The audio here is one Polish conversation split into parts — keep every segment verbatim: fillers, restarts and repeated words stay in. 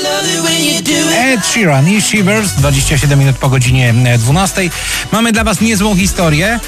Ed Sheeran i Shivers, dwadzieścia siedem minut po godzinie dwunastej. Mamy dla was niezłą historię,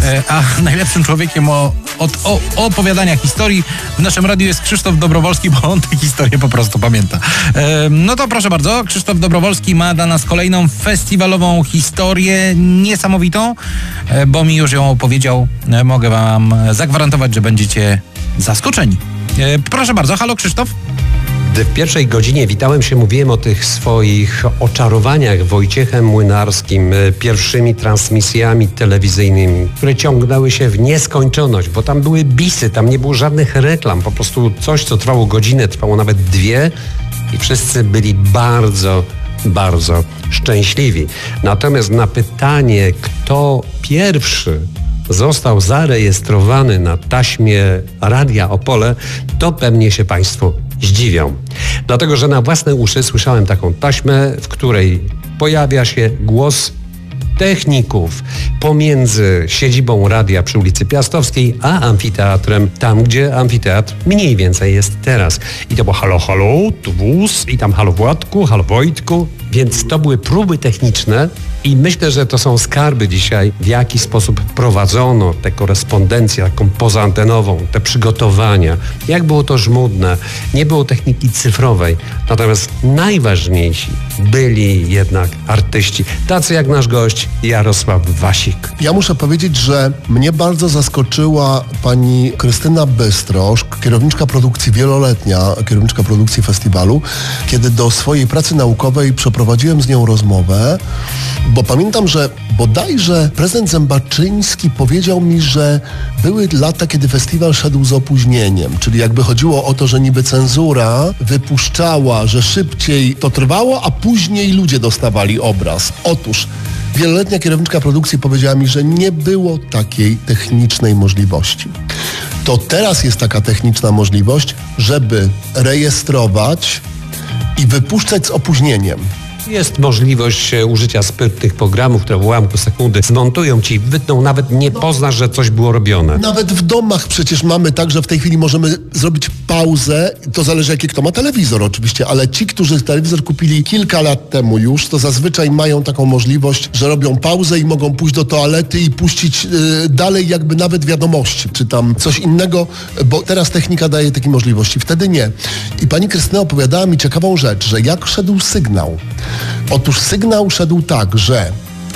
a najlepszym człowiekiem o, od, o, o opowiadania historii w naszym radiu jest Krzysztof Dobrowolski, bo on tę historię po prostu pamięta. No to proszę bardzo, Krzysztof Dobrowolski ma dla nas kolejną festiwalową historię niesamowitą, bo mi już ją opowiedział. Mogę wam zagwarantować, że będziecie zaskoczeni. Proszę bardzo, halo Krzysztof. Gdy w pierwszej godzinie witałem się, mówiłem o tych swoich oczarowaniach Wojciechem Młynarskim, pierwszymi transmisjami telewizyjnymi, które ciągnęły się w nieskończoność, bo tam były bisy, tam nie było żadnych reklam, po prostu coś, co trwało godzinę, trwało nawet dwie i wszyscy byli bardzo, bardzo szczęśliwi. Natomiast na pytanie, kto pierwszy został zarejestrowany na taśmie Radia Opole, to pewnie się Państwo zdziwią. Dlatego, że na własne uszy słyszałem taką taśmę, w której pojawia się głos techników pomiędzy siedzibą radia przy ulicy Piastowskiej a amfiteatrem, tam gdzie amfiteatr mniej więcej jest teraz. I to było halo, halo, tu wóz i tam halo Władku, halo Wojtku. Więc to były próby techniczne i myślę, że to są skarby dzisiaj, w jaki sposób prowadzono tę korespondencję taką pozaantenową, te przygotowania, jak było to żmudne, nie było techniki cyfrowej. Natomiast najważniejsi byli jednak artyści, tacy jak nasz gość Jarosław Wasik. Ja muszę powiedzieć, że mnie bardzo zaskoczyła pani Krystyna Bystrosz, kierowniczka produkcji wieloletnia, kierowniczka produkcji festiwalu, kiedy do swojej pracy naukowej przeprowadziłem z nią rozmowę, bo pamiętam, że bodajże prezydent Zębaczyński powiedział mi, że były lata, kiedy festiwal szedł z opóźnieniem, czyli jakby chodziło o to, że niby cenzura wypuszczała, że szybciej to trwało, a później ludzie dostawali obraz. Otóż wieloletnia kierowniczka produkcji powiedziała mi, że nie było takiej technicznej możliwości. To teraz jest taka techniczna możliwość, żeby rejestrować i wypuszczać z opóźnieniem. Jest możliwość użycia sprytnych programów, które w ułamku sekundy zmontują ci, wytną, nawet nie poznasz, że coś było robione. Nawet w domach przecież mamy tak, że w tej chwili możemy zrobić pauzę, to zależy jaki kto ma telewizor oczywiście, ale ci, którzy telewizor kupili kilka lat temu już, to zazwyczaj mają taką możliwość, że robią pauzę i mogą pójść do toalety i puścić yy, dalej jakby nawet wiadomości, czy tam coś innego, bo teraz technika daje takie możliwości, wtedy nie. I pani Krystyna opowiadała mi ciekawą rzecz, że jak szedł sygnał. Otóż sygnał szedł tak, że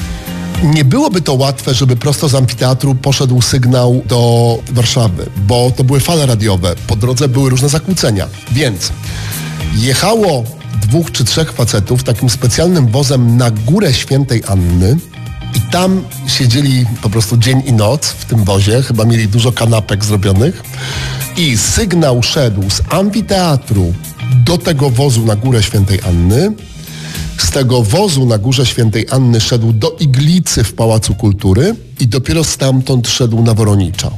nie byłoby to łatwe, żeby prosto z amfiteatru poszedł sygnał do Warszawy, bo to były fale radiowe, po drodze były różne zakłócenia, więc jechało dwóch czy trzech facetów takim specjalnym wozem na Górę Świętej Anny i tam siedzieli po prostu dzień i noc w tym wozie, chyba mieli dużo kanapek zrobionych i sygnał szedł z amfiteatru do tego wozu na Górę Świętej Anny. Z tego wozu na Górze Świętej Anny szedł do Iglicy w Pałacu Kultury i dopiero stamtąd szedł na Woronicza.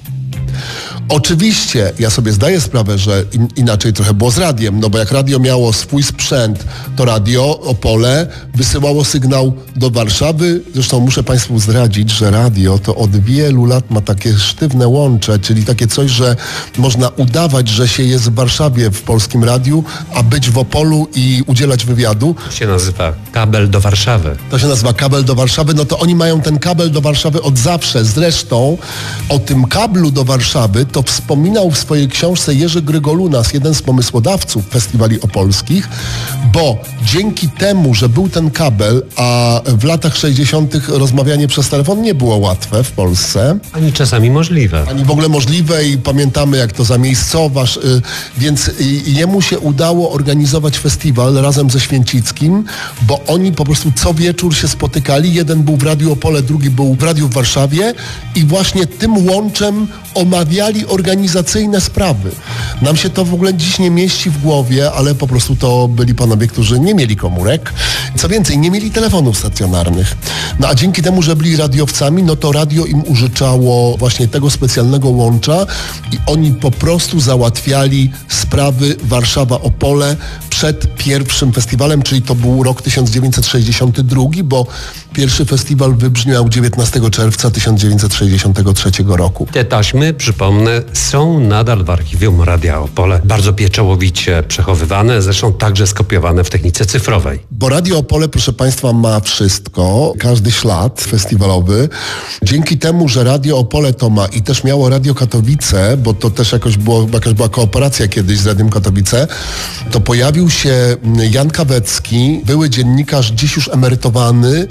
Oczywiście ja sobie zdaję sprawę, że in, inaczej trochę było z radiem, no bo jak radio miało swój sprzęt, to radio Opole wysyłało sygnał do Warszawy. Zresztą muszę Państwu zdradzić, że radio to od wielu lat ma takie sztywne łącze, czyli takie coś, że można udawać, że się jest w Warszawie w Polskim Radiu, a być w Opolu i udzielać wywiadu. To się nazywa kabel do Warszawy. To się nazywa kabel do Warszawy, no to oni mają ten kabel do Warszawy od zawsze. Zresztą o tym kablu do Warszawy to wspominał w swojej książce Jerzy Grygolunas, jeden z pomysłodawców festiwali opolskich, bo dzięki temu, że był ten kabel, a w latach sześćdziesiątych rozmawianie przez telefon nie było łatwe w Polsce. Ani czasami możliwe. Ani w ogóle możliwe i pamiętamy, jak to zamiejscowasz, yy, więc yy, jemu się udało organizować festiwal razem ze Święcickim, bo oni po prostu co wieczór się spotykali. Jeden był w Radiu Opole, drugi był w Radiu w Warszawie i właśnie tym łączem omawiali organizacyjne sprawy. Nam się to w ogóle dziś nie mieści w głowie, ale po prostu to byli panowie, którzy nie mieli komórek. Co więcej, nie mieli telefonów stacjonarnych. No a dzięki temu, że byli radiowcami, no to radio im użyczało właśnie tego specjalnego łącza i oni po prostu załatwiali sprawy Warszawa-Opole przed pierwszym festiwalem, czyli to był rok tysiąc dziewięćset sześćdziesiąty drugi, bo pierwszy festiwal wybrzmiał dziewiętnastego czerwca tysiąc dziewięćset sześćdziesiątego trzeciego roku. Te taśmy, przypomnę, są nadal w archiwum Radia Opole, bardzo pieczołowicie przechowywane, zresztą także skopiowane w technice cyfrowej. Bo Radio Opole, proszę Państwa, ma wszystko, każdy ślad festiwalowy. Dzięki temu, że Radio Opole to ma i też miało Radio Katowice, bo to też jakoś było, jakaś była kooperacja kiedyś z Radiem Katowice, to pojawił się Jan Kawecki, były dziennikarz, dziś już emerytowany,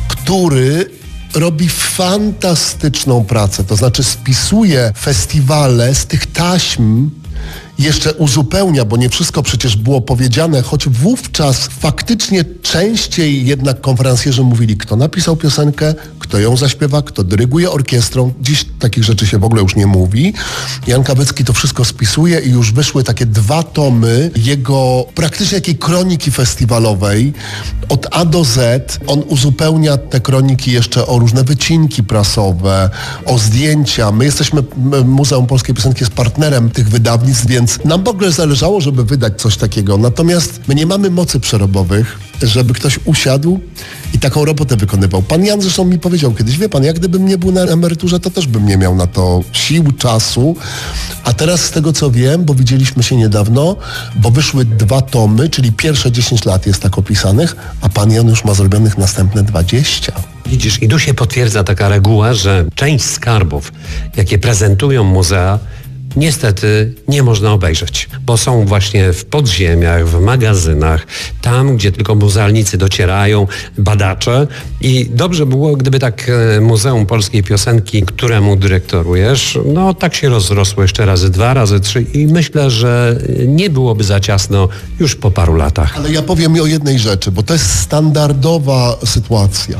który robi fantastyczną pracę, to znaczy spisuje festiwale z tych taśm, jeszcze uzupełnia, bo nie wszystko przecież było powiedziane, choć wówczas faktycznie częściej jednak konferencjerzy mówili, kto napisał piosenkę, kto ją zaśpiewa, kto dyryguje orkiestrą. Dziś takich rzeczy się w ogóle już nie mówi. Jan Kawecki to wszystko spisuje i już wyszły takie dwa tomy jego praktycznie jakiej kroniki festiwalowej od A do Z. On uzupełnia te kroniki jeszcze o różne wycinki prasowe, o zdjęcia. My jesteśmy, Muzeum Polskiej Piosenki jest partnerem tych wydawnictw, więc nam w ogóle zależało, żeby wydać coś takiego. Natomiast my nie mamy mocy przerobowych, żeby ktoś usiadł i taką robotę wykonywał. Pan Jan zresztą mi powiedział kiedyś, wie pan, jak gdybym nie był na emeryturze, to też bym nie miał na to sił, czasu. A teraz z tego co wiem, bo widzieliśmy się niedawno, bo wyszły dwa tomy, czyli pierwsze dziesięć lat jest tak opisanych, a pan Jan już ma zrobionych następne dwadzieścia. Widzisz, i tu się potwierdza taka reguła, że część skarbów, jakie prezentują muzea, niestety nie można obejrzeć, bo są właśnie w podziemiach, w magazynach, tam, gdzie tylko muzealnicy docierają, badacze i dobrze było, gdyby tak Muzeum Polskiej Piosenki, któremu dyrektorujesz, no tak się rozrosło jeszcze razy dwa, razy trzy i myślę, że nie byłoby za ciasno już po paru latach. Ale ja powiem o jednej rzeczy, bo to jest standardowa sytuacja.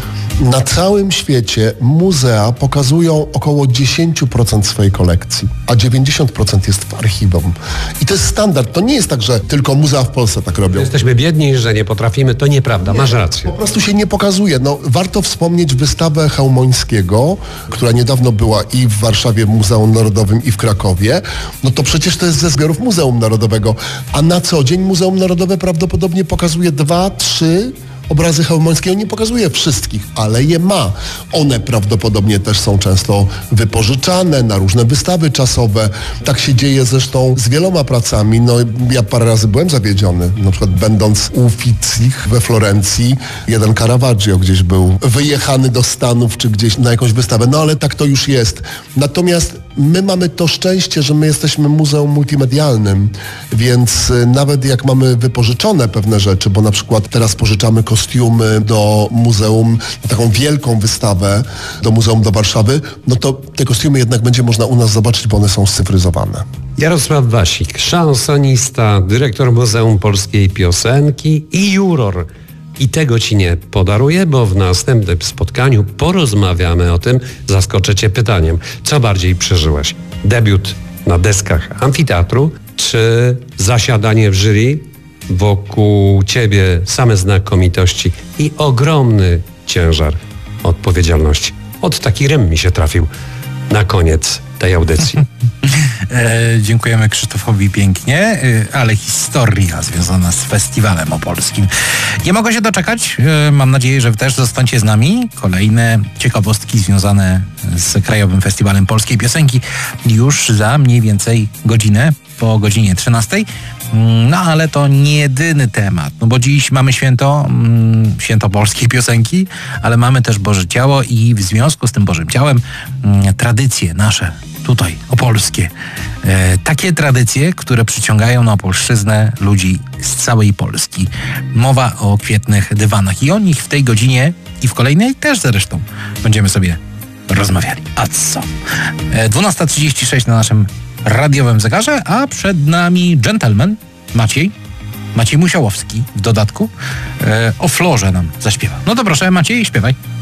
Na całym świecie muzea pokazują około dziesięć procent swojej kolekcji, a dziewięćdziesiąt procent jest w archiwum. I to jest standard. To nie jest tak, że tylko muzea w Polsce tak robią. Jesteśmy biedni, że nie potrafimy, to nieprawda, Nie, masz rację. Po prostu się nie pokazuje. No, warto wspomnieć wystawę Chełmońskiego, która niedawno była i w Warszawie w Muzeum Narodowym i w Krakowie. No to przecież to jest ze zbiorów Muzeum Narodowego. A na co dzień Muzeum Narodowe prawdopodobnie pokazuje dwa, trzy obrazy Chełmońskiego, nie pokazuje wszystkich, ale je ma. One prawdopodobnie też są często wypożyczane na różne wystawy czasowe. Tak się dzieje zresztą z wieloma pracami. No, ja parę razy byłem zawiedziony. Na przykład będąc u Uffizich we Florencji, jeden Caravaggio gdzieś był wyjechany do Stanów czy gdzieś na jakąś wystawę. No ale tak to już jest. Natomiast my mamy to szczęście, że my jesteśmy muzeum multimedialnym, więc nawet jak mamy wypożyczone pewne rzeczy, bo na przykład teraz pożyczamy kostiumy do muzeum, taką wielką wystawę do Muzeum do Warszawy, no to te kostiumy jednak będzie można u nas zobaczyć, bo one są scyfryzowane. Jarosław Wasik, szansonista, dyrektor Muzeum Polskiej Piosenki i juror. I tego ci nie podaruję, bo w następnym spotkaniu porozmawiamy o tym, zaskoczę cię pytaniem. Co bardziej przeżyłeś? Debiut na deskach amfiteatru, czy zasiadanie w jury, wokół ciebie same znakomitości i ogromny ciężar odpowiedzialności? Od taki rym mi się trafił na koniec tej audycji. E, dziękujemy Krzysztofowi pięknie, e, ale historia związana z festiwalem opolskim. Nie mogę się doczekać. E, mam nadzieję, że wy też zostańcie z nami. Kolejne ciekawostki związane z Krajowym Festiwalem Polskiej Piosenki już za mniej więcej godzinę, po godzinie trzynastej. No ale to nie jedyny temat, no bo dziś mamy święto, mm, święto polskiej piosenki, ale mamy też Boże Ciało i w związku z tym Bożym Ciałem mm, tradycje nasze tutaj opolskie. E, takie tradycje, które przyciągają na Opolszczyznę ludzi z całej Polski. Mowa o kwietnych dywanach i o nich w tej godzinie i w kolejnej też zresztą będziemy sobie rozmawiali. A co? E, dwunasta trzydzieści sześć na naszym radiowym zegarze, a przed nami gentleman Maciej, Maciej Musiałowski w dodatku e, o florze nam zaśpiewa. No to proszę Maciej, śpiewaj.